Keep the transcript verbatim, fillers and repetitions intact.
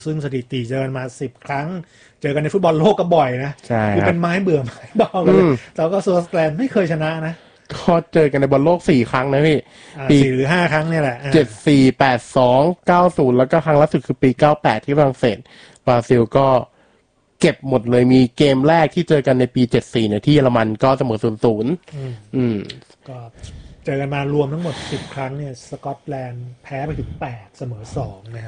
ซึ่งสถิติเจอกันมาสิบครั้งเจอกันในฟุตบอลโลกก็บ่อยนะใช่คือเป็นไม้เบื่อไม้เบากันเลยแต่ก็สวิตเซอร์แลนด์ไม่เคยชนะนะก็เจอกันในบอลโลกสี่ครั้งนะพี่ปีสี่หรือห้าครั้งเนี่ยแหละเจ็ดสี่ แปดสอง เก้าศูนย์แล้วก็ครั้งล่าสุดคือปีเก้าแปดที่ฝรั่งเศสบราซิลก็เก็บหมดเลยมีเกมแรกที่เจอกันในปีเจ็ดสี่เนี่ยที่เยอรมันก็เสมอ ศูนย์ศูนย์อืมอืมก็เจอกันมารวมทั้งหมดสิบครั้งเนี่ยสกอตแลนด์แพ้ไปถึงแปดเสมอสองนะครับ